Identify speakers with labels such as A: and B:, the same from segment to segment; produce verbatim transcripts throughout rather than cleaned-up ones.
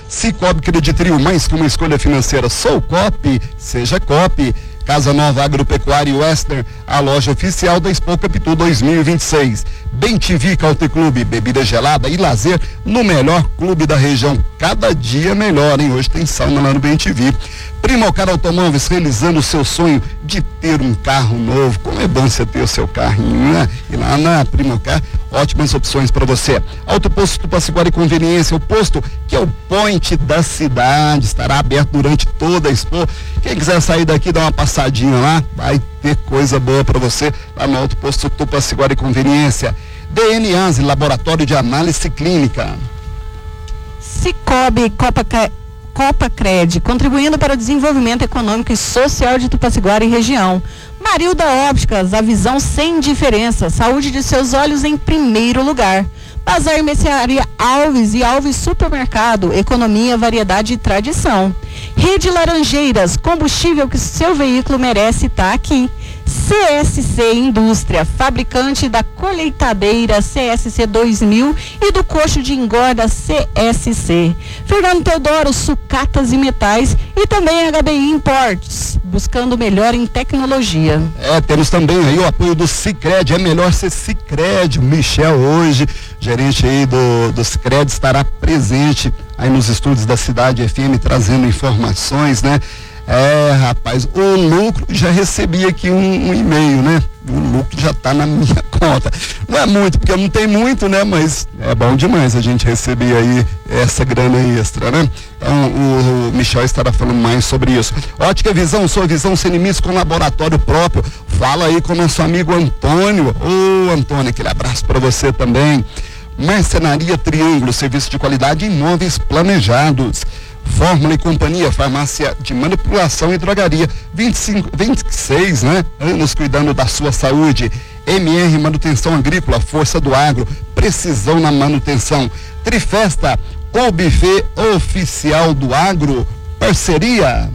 A: Cicobi Creditrio, mais que uma escolha financeira. Sou Cop, seja Cop. Casa Nova Agropecuária Western, a loja oficial da Expo Capitu dois mil e vinte e seis. Bem T V Country Clube, bebida gelada e lazer no melhor clube da região. Cada dia melhor, hein? Hoje tem sauna lá no Bem T V. Primocar Automóveis, realizando o seu sonho de ter um carro novo. Como é bom você ter o seu carrinho, né? E lá na Primocar, ótimas opções para você. Auto Posto Tupaciguara e Conveniência, o posto que é o point da cidade, estará aberto durante toda a Expo. Quem quiser sair daqui, dar uma passadinha lá, vai ter coisa boa para você lá no Auto Posto Tupaciguara e Conveniência. D N A, Laboratório de Análise Clínica.
B: Cicobi Copa Copacred, contribuindo para o desenvolvimento econômico e social de Tupaciguara e região. Marilda Ópticas, a visão sem diferença, saúde de seus olhos em primeiro lugar. Bazar Mercearia Alves e Alves Supermercado, economia, variedade e tradição. Rede Laranjeiras, combustível que seu veículo merece está aqui. C S C Indústria, fabricante da colheitadeira C S C dois mil e do coxo de engorda C S C. Fernando Teodoro, sucatas e metais, e também H B I Imports, buscando melhor em tecnologia.
A: É, temos também aí o apoio do Sicredi, é melhor ser Sicredi. Michel hoje, gerente aí do, do Sicredi, estará presente aí nos estúdios da Cidade F M, trazendo informações, né? É, rapaz, o lucro, já recebi aqui um, um e-mail, né? O lucro já tá na minha conta. Não é muito, porque não tem muito, né? Mas é bom demais a gente receber aí essa grana extra, né? Então, o, o Michel estará falando mais sobre isso. Ótica Visão, sua visão sem limites com laboratório próprio. Fala aí com o nosso amigo Antônio. Ô, Antônio, aquele abraço para você também. Marcenaria Triângulo, serviço de qualidade em imóveis planejados. Fórmula e Companhia, farmácia de manipulação e drogaria, vinte e cinco, vinte e seis, né? Anos cuidando da sua saúde. M R Manutenção Agrícola, força do agro, precisão na manutenção. Trifesta, o buffet oficial do agro, parceria.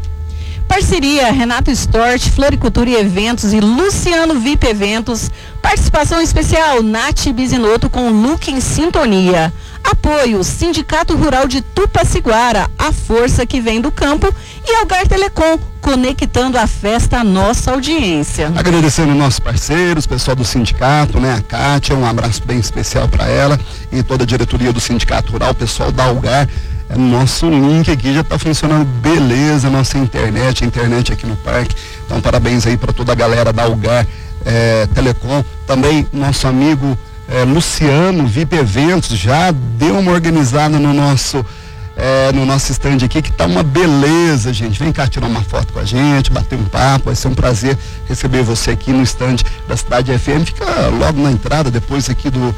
B: Parceria Renato Stort, Floricultura e Eventos e Luciano V I P Eventos. Participação especial Nath Bizinoto com Look em Sintonia. Apoio Sindicato Rural de Tupaciguara, a força que vem do campo, e Algar Telecom, conectando a festa à nossa audiência.
A: Agradecendo nossos parceiros, pessoal do sindicato, né? A Kátia, um abraço bem especial para ela e toda a diretoria do Sindicato Rural, pessoal da Algar. É, nosso link aqui já está funcionando beleza, nossa internet, a internet aqui no parque. Então, parabéns aí para toda a galera da Algar é, Telecom. Também nosso amigo é, Luciano, V I P Eventos, já deu uma organizada no nosso é, no nosso stand aqui, que tá uma beleza, gente. Vem cá tirar uma foto com a gente, bater um papo, vai ser um prazer receber você aqui no stand da Cidade F M. Fica logo na entrada, depois aqui do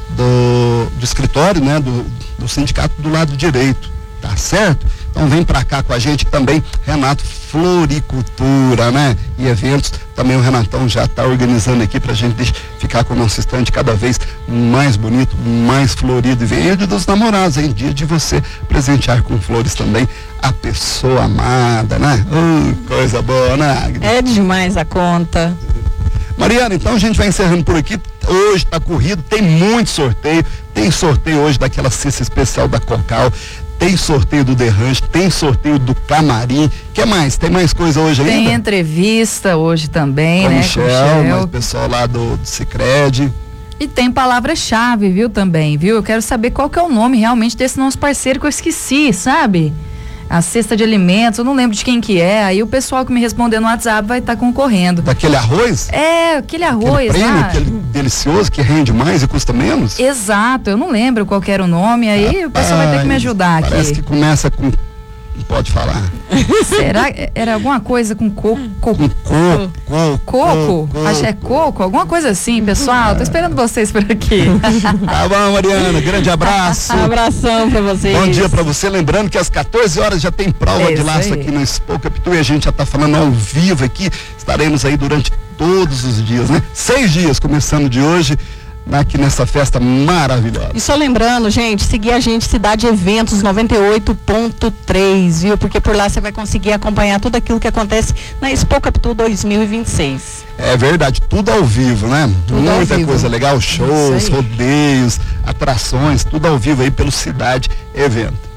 A: Do, do escritório, né, do, do sindicato do lado direito, tá certo? Então vem pra cá com a gente também, Renato Floricultura, né, e eventos, também o Renatão já tá organizando aqui pra gente ficar com o nosso estande cada vez mais bonito, mais florido, e vem dia dos namorados, hein, dia de você presentear com flores também a pessoa amada, né, uh, coisa boa, né?
B: É demais a conta.
A: Mariana, então a gente vai encerrando por aqui. Hoje tá corrido, tem muito sorteio. Tem sorteio hoje daquela cesta especial da Cocal. Tem sorteio do Derranche, tem sorteio do Camarim. O que mais? Tem mais coisa hoje ainda?
C: Tem entrevista hoje também,
A: com
C: né?
A: Michel,
C: com o Michel,
A: o pessoal lá do, do Sicredi.
C: E tem palavra-chave, viu, também, viu? Eu quero saber qual que é o nome realmente desse nosso parceiro que eu esqueci, sabe? A cesta de alimentos, eu não lembro de quem que é, aí o pessoal que me responder no WhatsApp vai estar tá concorrendo.
A: Daquele arroz?
C: É, aquele arroz,
A: aquele prêmio,
C: ah.
A: aquele delicioso, que rende mais e custa menos?
C: Exato, eu não lembro qual que era o nome, aí Rapaz, o pessoal vai ter que me ajudar
A: parece
C: aqui.
A: Parece que começa com... Pode falar.
C: Será? Era alguma coisa com coco?
A: Com coco.
C: Coco? coco. Acho que é coco, alguma coisa assim, pessoal. Tô esperando vocês por aqui.
A: Tá bom, Mariana. Grande abraço.
B: Abração pra vocês.
A: Bom dia pra você. Lembrando que às quatorze horas já tem prova
C: é
A: de laço
C: aí.
A: aqui no Expo Capitu, e a gente já tá falando ao vivo aqui. Estaremos aí durante todos os dias, né? Seis dias, começando de hoje, aqui nessa festa maravilhosa.
B: E só lembrando, gente, seguir a gente Cidade Eventos noventa e oito ponto três, viu? Porque por lá você vai conseguir acompanhar tudo aquilo que acontece na Expo Capitu dois mil e vinte e seis.
A: É verdade, tudo ao vivo, né?
B: Tudo
A: Muita
B: vivo.
A: coisa legal, shows, rodeios, atrações, tudo ao vivo aí pelo Cidade Evento.